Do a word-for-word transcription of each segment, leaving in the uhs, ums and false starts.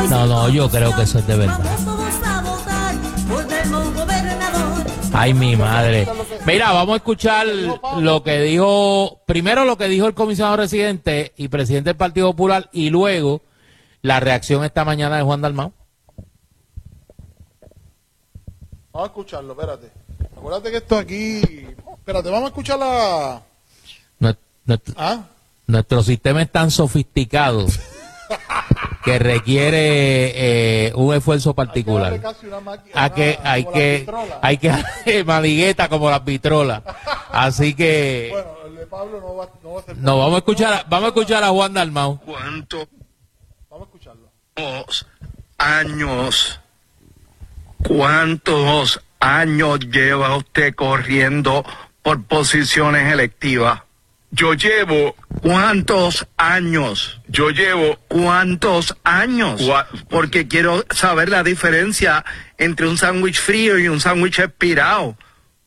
No, no, yo creo que eso es de verdad. Ay, mi madre. Mira, vamos a escuchar lo que dijo, primero lo que dijo el comisionado residente y presidente del Partido Popular, y luego la reacción esta mañana de Juan Dalmau. Vamos a escucharlo, espérate. Acuérdate que esto aquí... Espérate, vamos a escuchar la... Nuestro, ¿Ah? nuestro sistema es tan sofisticado que requiere eh, un esfuerzo particular. Hay que casi una máquina, a que una, hay que hay que manigueta como las vitrolas. Así que bueno, el de Pablo no va, no va a ser. No, vamos a escuchar a, vamos a escuchar a Juan Dalmau. ¿Cuántos Vamos a escucharlo. años cuántos años lleva usted corriendo por posiciones electivas? Yo llevo ¿cuántos años? Yo llevo ¿cuántos años? Porque quiero saber la diferencia entre un sándwich frío y un sándwich expirado.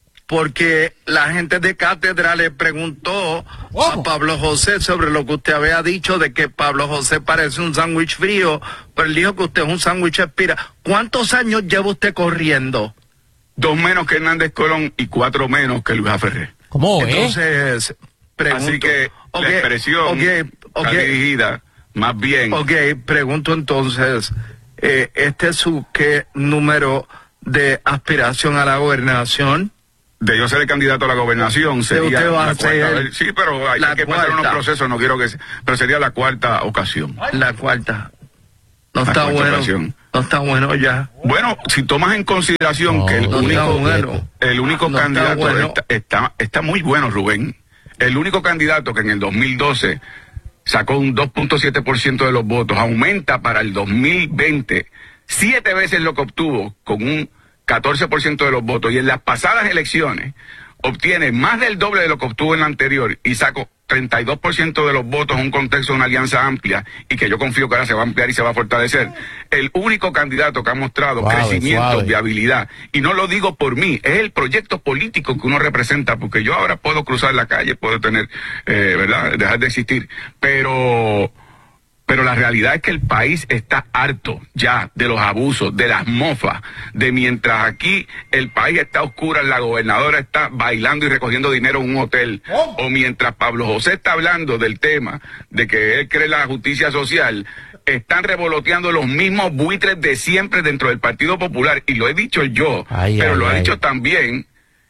Porque la gente de cátedra le preguntó a Pablo José sobre lo que usted había dicho de que Pablo José parece un sándwich frío, pero él dijo que usted es un sándwich expirado. ¿Cuántos años lleva usted corriendo? Dos menos que Hernández Colón y cuatro menos que Luis Ferrer. ¿Cómo es? Entonces, pregunto, Así que okay, la expresión okay, okay, está dirigida más bien. Ok, pregunto entonces, eh, ¿este es su qué número de aspiración a la gobernación? De yo ser el candidato a la gobernación sería usted va la a ser cuarta vez. Sí, pero hay la que pasar cuarta. unos procesos, no quiero que se- pero sería la cuarta ocasión. La cuarta. No La está cuarta bueno. ocasión. No está bueno ya. Bueno, si tomas en consideración No, que el no único, está bueno. el único No está candidato bueno. está, está, está muy bueno, Rubén. El único candidato que en el dos mil doce sacó un dos punto siete por ciento de los votos, aumenta para el dos mil veinte siete veces lo que obtuvo con un catorce por ciento de los votos, y en las pasadas elecciones obtiene más del doble de lo que obtuvo en la anterior y sacó treinta y dos por ciento de los votos en un contexto de una alianza amplia, y que yo confío que ahora se va a ampliar y se va a fortalecer. El único candidato que ha mostrado Suave, crecimiento, suave. viabilidad, y no lo digo por mí, es el proyecto político que uno representa, porque yo ahora puedo cruzar la calle, puedo tener, eh, ¿verdad?, dejar de existir, pero... Pero la realidad es que el país está harto ya de los abusos, de las mofas, de mientras aquí el país está oscuro, la gobernadora está bailando y recogiendo dinero en un hotel, o mientras Pablo José está hablando del tema de que él cree la justicia social, están revoloteando los mismos buitres de siempre dentro del Partido Popular, y lo he dicho yo, Ay, pero ay, lo ha ay. dicho también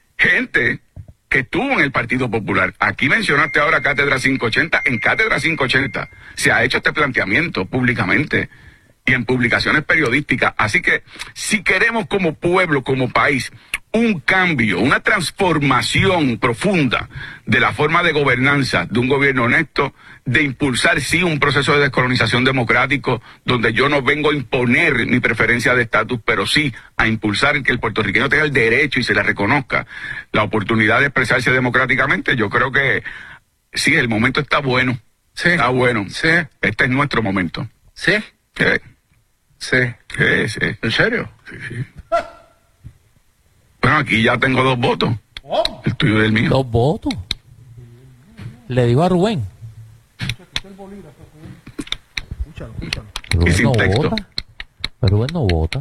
gente que estuvo en el Partido Popular. Aquí mencionaste ahora Cátedra quinientos ochenta. En Cátedra quinientos ochenta se ha hecho este planteamiento públicamente y en publicaciones periodísticas. Así que si queremos como pueblo, como país, un cambio, una transformación profunda de la forma de gobernanza de un gobierno honesto, de impulsar sí un proceso de descolonización democrático, donde yo no vengo a imponer mi preferencia de estatus, pero sí a impulsar que el puertorriqueño tenga el derecho y se le reconozca la oportunidad de expresarse democráticamente. Yo creo que sí, el momento está bueno. Sí. Está bueno. Sí. Este es nuestro momento. ¿Sí? Sí, Sí. sí, sí. ¿En serio? Sí, sí. Bueno, aquí ya tengo dos votos. El tuyo y el mío. Dos votos. Le digo a Rubén. Escúchalo, escúchalo. Rubén sin no texto. vota. Pero Rubén no vota.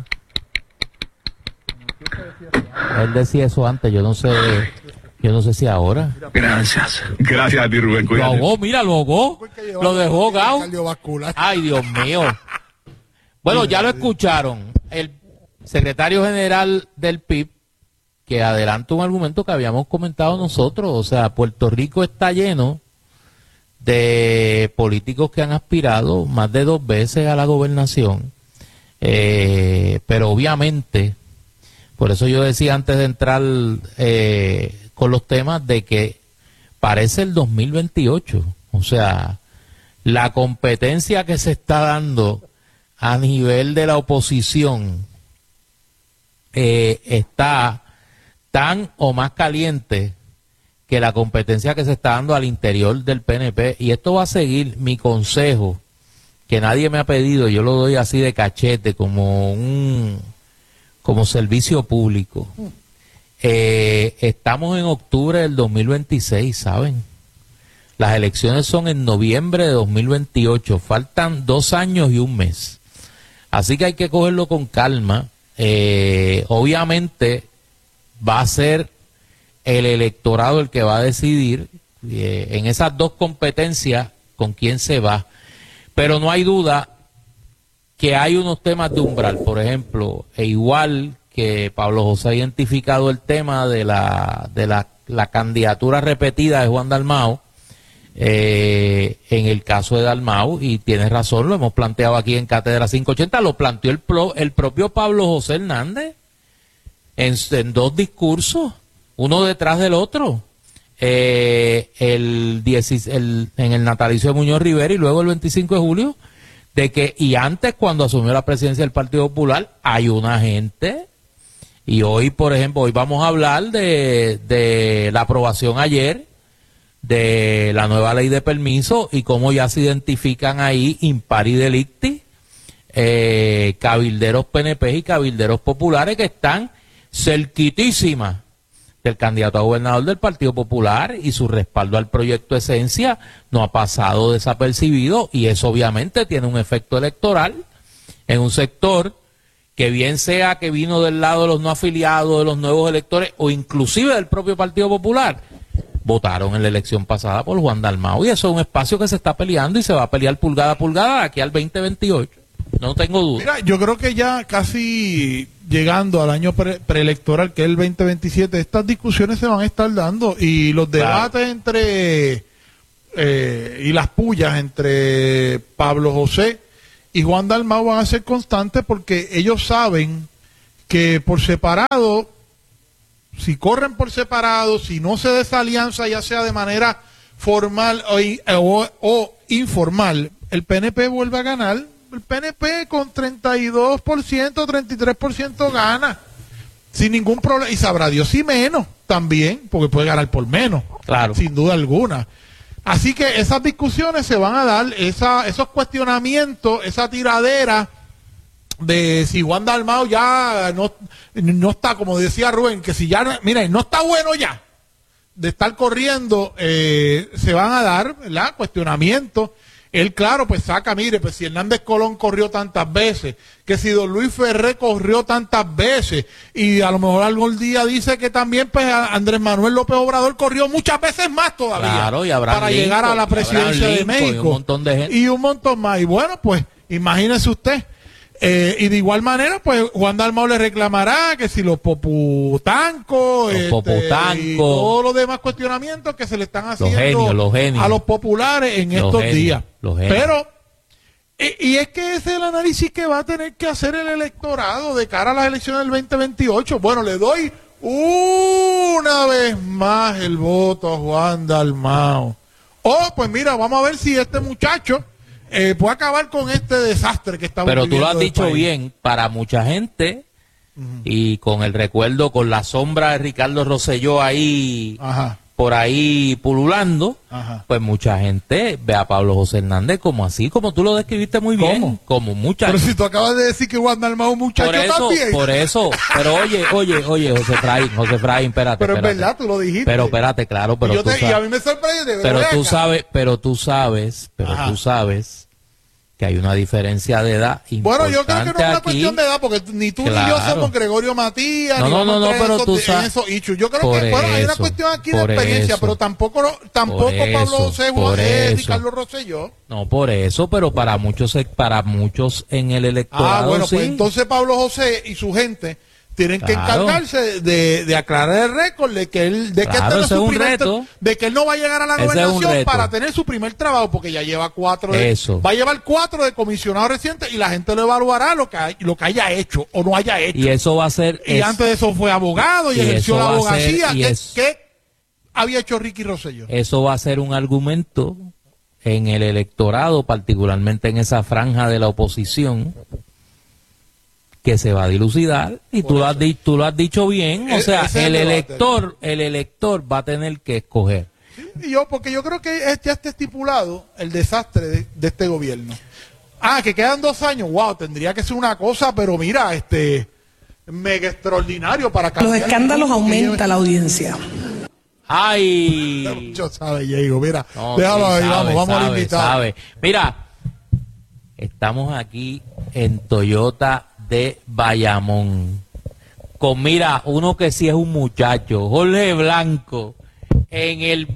Él decía eso antes, yo no sé, yo no sé si ahora. Gracias. Gracias a ti, Rubén. Lo Cuídate. ahogó, mira, lo ahogó. Lo dejó ahogado. Cardiovascular. Ay, Dios mío. Bueno, ya lo escucharon. El secretario general del P I B, que adelanta un argumento que habíamos comentado nosotros. O sea, Puerto Rico está lleno de políticos que han aspirado más de dos veces a la gobernación. Eh, pero obviamente, por eso yo decía antes de entrar eh, con los temas, de que parece el dos mil veintiocho. O sea, la competencia que se está dando a nivel de la oposición eh, está tan o más caliente que la competencia que se está dando al interior del P N P. Y esto va a seguir. Mi consejo, que nadie me ha pedido, yo lo doy así de cachete, como un como servicio público. Eh, estamos en octubre del dos mil veintiséis, ¿saben? Las elecciones son en noviembre de dos mil veintiocho. Faltan dos años y un mes. Así que hay que cogerlo con calma. Eh, obviamente va a ser el electorado el que va a decidir eh, en esas dos competencias con quién se va. Pero no hay duda que hay unos temas de umbral, por ejemplo, e igual que Pablo José ha identificado el tema de la de la, la candidatura repetida de Juan Dalmau, eh, en el caso de Dalmau, y tienes razón, lo hemos planteado aquí en Cátedra quinientos ochenta, lo planteó el, pro, el propio Pablo José Hernández en, en dos discursos, uno detrás del otro, eh, el, diez, el en el natalicio de Muñoz Rivera y luego el veinticinco de julio, de que, y antes cuando asumió la presidencia del Partido Popular, hay una gente. Y hoy, por ejemplo, hoy vamos a hablar de, de la aprobación ayer de la nueva ley de permiso y cómo ya se identifican ahí impari delicti, eh, cabilderos P N P y cabilderos populares que están cerquitísimas del candidato a gobernador del Partido Popular, y su respaldo al proyecto Esencia no ha pasado desapercibido, y eso obviamente tiene un efecto electoral en un sector que bien sea que vino del lado de los no afiliados, de los nuevos electores, o inclusive del propio Partido Popular, votaron en la elección pasada por Juan Dalmau, y eso es un espacio que se está peleando y se va a pelear pulgada a pulgada aquí al veinte veintiocho, no tengo duda. Mira, yo creo que ya casi llegando al año pre preelectoral, que es el veinte veintisiete, estas discusiones se van a estar dando, y los debates claro. entre eh, y las pullas entre Pablo José y Juan Dalmau van a ser constantes, porque ellos saben que por separado, si corren por separado, si no se da esa alianza, ya sea de manera formal o, o, o informal, el P N P vuelve a ganar. El P N P con treinta y dos por ciento, treinta y tres por ciento gana, sin ningún problema, y sabrá Dios si menos también, porque puede ganar por menos, claro, sin duda alguna. Así que esas discusiones se van a dar, esa, esos cuestionamientos, esa tiradera de si Juan Dalmau ya no, no está, como decía Rubén, que si ya, mira, no está bueno ya de estar corriendo, eh, se van a dar, ¿verdad?, cuestionamientos. Él, claro, pues saca, mire, pues si Hernández Colón corrió tantas veces, que si Don Luis Ferré corrió tantas veces, y a lo mejor algún día dice que también pues Andrés Manuel López Obrador corrió muchas veces más todavía, claro, y Abraham para Lincoln, llegar a la presidencia de México, y un montón de gente. Y un montón más. Y bueno, pues imagínese usted. Eh, y de igual manera, pues Juan Dalmau le reclamará que si los poputancos, los este, poputancos, y todos los demás cuestionamientos que se le están haciendo los genios, los genios. a los populares en los estos genios, días. Los genios. Pero, y, y es que ese es el análisis que va a tener que hacer el electorado de cara a las elecciones del veinte veintiocho. Bueno, le doy una vez más el voto a Juan Dalmau. Oh, pues mira, vamos a ver si este muchacho Eh, puede acabar con este desastre que estamos viviendo. Pero tú lo has dicho país. bien, para mucha gente, uh-huh. y con el recuerdo, con la sombra de Ricardo Rosselló ahí, Ajá. por ahí pululando, Ajá. pues mucha gente ve a Pablo José Hernández como así, como tú lo describiste muy bien. ¿Cómo? Como mucha Pero gente. si tú acabas de decir que Juan Dalmau es un muchacho por eso, también. Por eso, pero oye, oye, oye, José Efraín, José Efraín, espérate. Pero espérate. es verdad, tú lo dijiste. Pero espérate, claro, pero y, yo tú te, sabes. Y a mí me sorprende. Pero tú acá. sabes, pero tú sabes, pero Ajá. tú sabes que hay una diferencia de edad importante. Bueno, yo creo que no es una aquí. cuestión de edad, porque ni tú claro. ni yo somos Gregorio Matías, no, ni no, no, no, pero esos, tú sabes. Esos yo creo que, bueno, hay una cuestión aquí de experiencia, eso, pero tampoco, tampoco eso, Pablo José Juan y Ricardo Rosselló. No, por eso, pero para muchos, para muchos en el electorado. Ah, bueno, sí. pues entonces Pablo José y su gente tienen claro. que encargarse de, de aclarar el récord de que él de claro, que este es su un primer reto. de que él no va a llegar a la ese gobernación para tener su primer trabajo, porque ya lleva cuatro de, eso. va a llevar cuatro de comisionado reciente, y la gente lo evaluará lo que lo que haya hecho o no haya hecho. Y eso va a ser y es, antes de eso fue abogado y, y ejerció la abogacía. Ser, ¿Qué, es, ¿Qué había hecho Ricky Rosselló? Eso va a ser un argumento en el electorado, particularmente en esa franja de la oposición, que se va a dilucidar, y tú lo, has di, tú lo has dicho bien, o sea, el elector, el elector va a tener que escoger. Sí, y yo, porque yo creo que es, ya está estipulado el desastre de, de este gobierno. Ah, que quedan dos años, wow, tendría que ser una cosa, pero mira, este, mega extraordinario para cambiar. Los escándalos aumentan la audiencia. ¡Ay! Yo sabe, Diego, mira, no, déjalo sí, ahí, sabe, vamos, vamos sabe, a invitar. Sabe. Mira, Estamos aquí en Toyota de Bayamón. Con, mira, uno que sí es un muchacho, Jorge Blanco, en el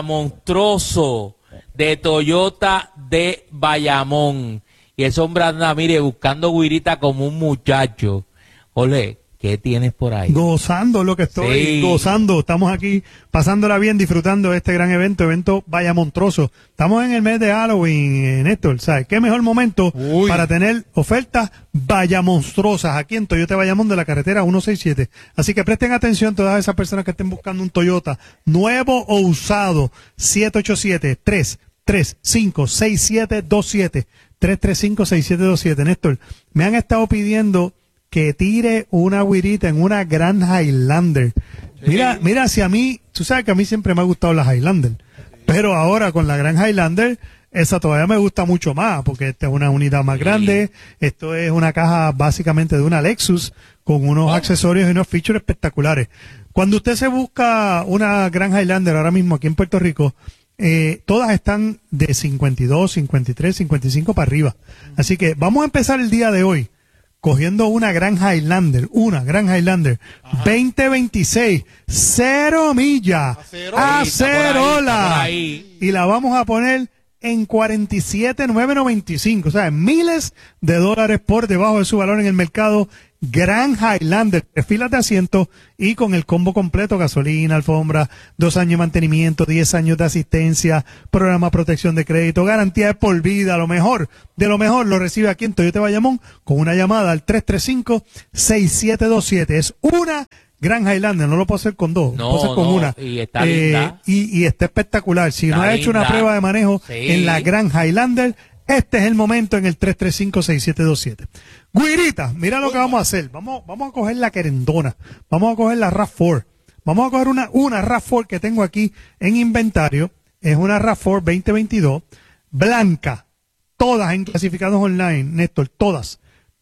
Bayamontroso de Toyota de Bayamón. Y ese hombre anda, mire, buscando guirita como un muchacho. Jorge, ¿qué tienes por ahí? Gozando lo que estoy, Sí. gozando. Estamos aquí pasándola bien, disfrutando de este gran evento, evento Bayamontroso. Estamos en el mes de Halloween, eh, Néstor. ¿Sabes qué mejor momento Uy. para tener ofertas Bayamonstrosas aquí en Toyota Bayamón de la carretera ciento sesenta y siete? Así que presten atención todas esas personas que estén buscando un Toyota nuevo o usado. siete ocho siete, tres tres cinco, seis siete dos siete. tres tres cinco, seis siete dos siete. Néstor, me han estado pidiendo que tire una guirita en una Grand Highlander. Mira, mira, si a mí, tú sabes que a mí siempre me ha gustado la Highlander, pero ahora con la Grand Highlander, esa todavía me gusta mucho más, porque esta es una unidad más grande, esto es una caja básicamente de una Lexus, con unos accesorios y unos features espectaculares. Cuando usted se busca una Grand Highlander ahora mismo aquí en Puerto Rico, eh, todas están de cincuenta y dos, cincuenta y tres, cincuenta y cinco para arriba. Así que vamos a empezar el día de hoy cogiendo una Grand Highlander, una Grand Highlander veinte veintiséis, cero millas, Acerola. a Sí, está por ahí, cerola, está por ahí. y la vamos a poner en cuarenta y siete mil novecientos noventa y cinco, o sea, miles de dólares por debajo de su valor en el mercado. Grand Highlander, tres filas de asientos y con el combo completo, gasolina, alfombra, dos años de mantenimiento, diez años de asistencia, programa de protección de crédito, garantía de por vida, lo mejor, de lo mejor lo recibe aquí en Toyota Bayamón con una llamada al tres tres cinco, seis siete dos siete. Es una Grand Highlander, no lo puedo hacer con dos, No, lo puedo hacer con no, una. y está linda. Y, y está espectacular. Si Está no ha hecho una linda. prueba de manejo Sí. en la Grand Highlander, este es el momento en el tres tres cinco, seis siete dos siete. Guirita, mira lo que vamos a hacer. Vamos, vamos a coger la querendona. Vamos a coger la RAV cuatro. Vamos a coger una, una RAV cuatro que tengo aquí en inventario. Es una RAV cuatro veinte veintidós, blanca. Todas en clasificados online, Néstor, todas.